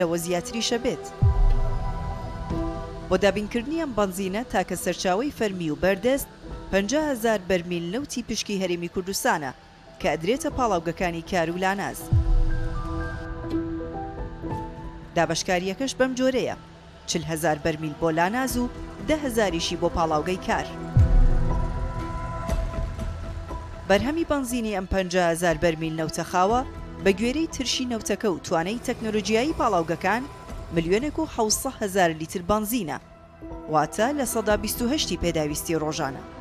لەوە زیاتریشە بێت. بۆ دابینکردنی ئەم بەنزینە تاکە سەرچاوەی فەرمی و بەردەست 50,000 بەرمیل نەوتی پشکی هەرێمی کوردستانە کە ئەدرێتە پاڵاوگەکانی کار و لاناز. دابەشکاریەکەش بەم جۆرەیە 40,000 بەرمیل بۆ لاناز و 10,000یشی بۆ پاڵاوگەی کار. بەرهەمی بەنزینی ئەم 50,000 بەرمیل نەوتەخاوە بە گوێرەی ترشی نەوتەکە و توانای تەکنۆلۆژیایی پاڵاوگەکان 1,700,000 لیتر بەنزینە، واتە لە 28% پێداویستی ڕۆژانە.